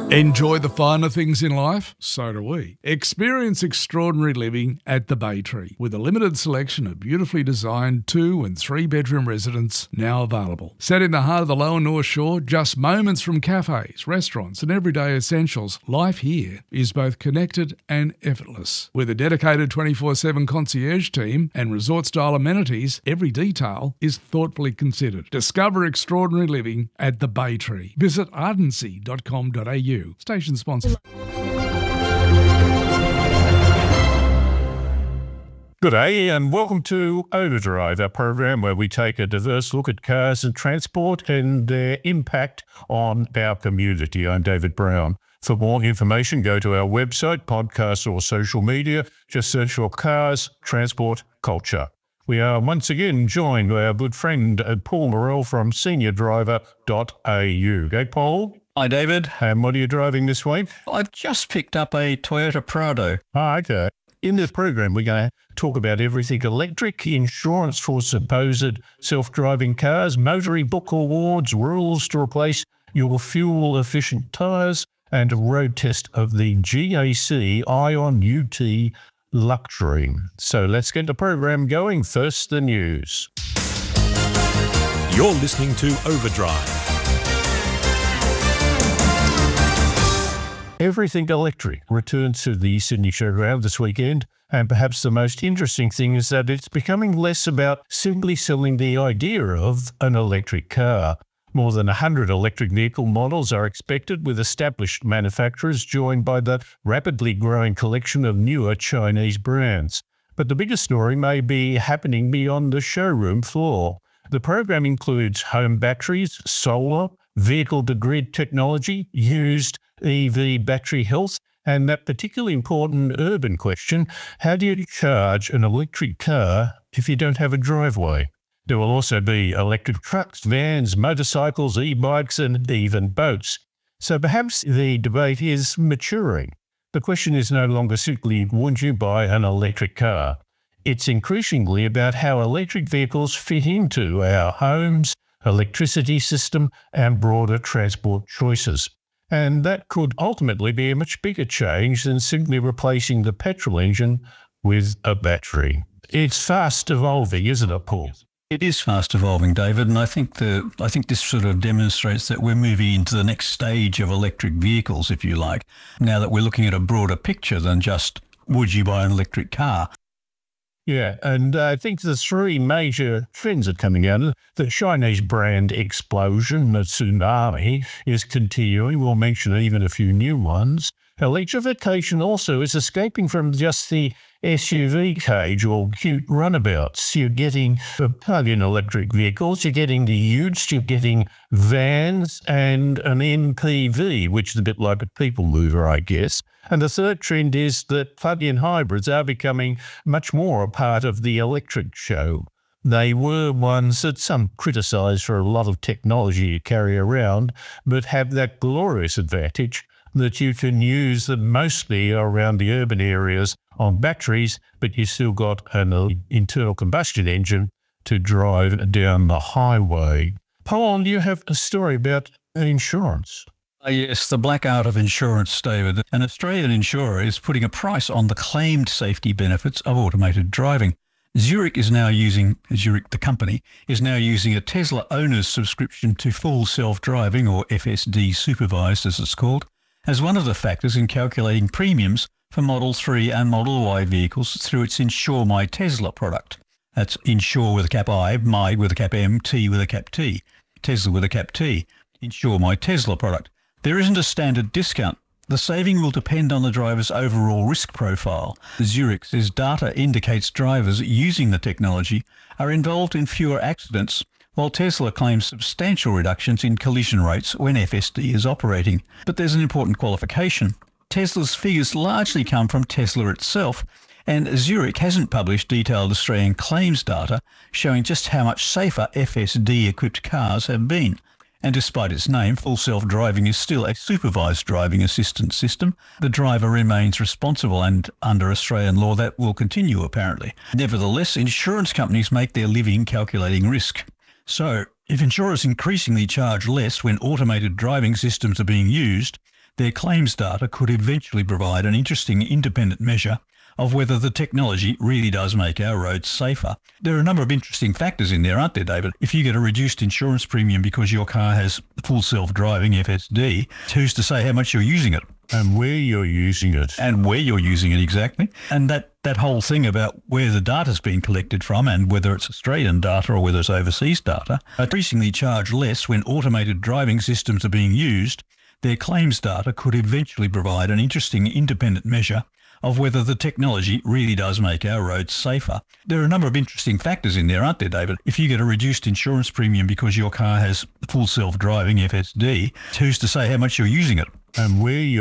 Enjoy the finer things in life? So do we. Experience extraordinary living at the Bay Tree with a limited selection of beautifully designed 2- and 3-bedroom residences now available. Set in the heart of the Lower North Shore, just moments from cafes, restaurants and everyday essentials, life here is both connected and effortless. With a dedicated 24/7 concierge team and resort-style amenities, every detail is thoughtfully considered. Discover extraordinary living at the Bay Tree. Visit ardency.com.au. Station sponsor. Good day and welcome to Overdrive, our program where we take a diverse look at cars and transport and their impact on our community. I'm David Brown. For more information, go to our website, podcast or social media. Just search for Cars, Transport, Culture. We are once again joined by our good friend Paul Morrell from seniordriver.au. Hey, Paul. Hi, David. And what are you driving this week? I've just picked up a Toyota Prado. Okay. In this program, we're going to talk about everything electric, insurance for supposed self-driving cars, motoring book awards, rules to replace your fuel-efficient tyres, and a road test of the GAC Ion UT Luxury. So let's get the program going. First, the news. You're listening to Overdrive. Everything electric returns to the Sydney Showground this weekend, and perhaps the most interesting thing is that it's becoming less about simply selling the idea of an electric car. More than 100 electric vehicle models are expected, with established manufacturers joined by the rapidly growing collection of newer Chinese brands. But the biggest story may be happening beyond the showroom floor. The program includes home batteries, solar, vehicle-to-grid technology, used EV battery health, and that particularly important urban question, how do you charge an electric car if you don't have a driveway? There will also be electric trucks, vans, motorcycles, e-bikes, and even boats. So perhaps the debate is maturing. The question is no longer simply, would you buy an electric car? It's increasingly about how electric vehicles fit into our homes, electricity system, and broader transport choices. And that could ultimately be a much bigger change than simply replacing the petrol engine with a battery. It's fast evolving, isn't it, Paul? It is fast evolving, David, and I think this sort of demonstrates that we're moving into the next stage of electric vehicles, if you like, now that we're looking at a broader picture than just, would you buy an electric car? Yeah, and I think the three major trends are coming out. The Chinese brand explosion, the tsunami, is continuing. We'll mention even a few new ones. Electrification also is escaping from just the SUV cage or cute runabouts. You're getting plug-in electric vehicles, you're getting the utes, you're getting vans and an MPV, which is a bit like a people mover, I guess. And the third trend is that plug-in hybrids are becoming much more a part of the electric show. They were ones that some criticise for a lot of technology you carry around, but have that glorious advantage that you can use them mostly around the urban areas on batteries, but you still got an internal combustion engine to drive down the highway. Paul, you have a story about insurance. Yes, the black art of insurance, David. An Australian insurer is putting a price on the claimed safety benefits of automated driving. Zurich, the company, is now using a Tesla owner's subscription to full self-driving, or FSD supervised as it's called, as one of the factors in calculating premiums for Model 3 and Model Y vehicles through its Insure My Tesla product. That's Insure with a cap I, My with a cap M, T with a cap T, Tesla with a cap T, Insure My Tesla product. There isn't a standard discount. The saving will depend on the driver's overall risk profile. Zurich says data indicates drivers using the technology are involved in fewer accidents, while Tesla claims substantial reductions in collision rates when FSD is operating. But there's an important qualification. Tesla's figures largely come from Tesla itself, and Zurich hasn't published detailed Australian claims data showing just how much safer FSD-equipped cars have been. And despite its name, full self-driving is still a supervised driving assistance system. The driver remains responsible, and under Australian law that will continue apparently. Nevertheless, insurance companies make their living calculating risk. So, if insurers increasingly charge less when automated driving systems are being used, Their claims data could eventually provide an interesting independent measure of whether the technology really does make our roads safer. There are a number of interesting factors in there, aren't there, David? If you get a reduced insurance premium because your car has full self-driving FSD, who's to say how much you're using it? And where you're using it. And where you're using it, exactly. And that whole thing about where the data's been collected from and whether it's Australian data or whether it's overseas data, increasingly charge less when automated driving systems are being used. Their claims data could eventually provide an interesting independent measure of whether the technology really does make our roads safer. There are a number of interesting factors in there, aren't there, David? If you get a reduced insurance premium because your car has full self-driving FSD, who's to say how much you're using it? And where you're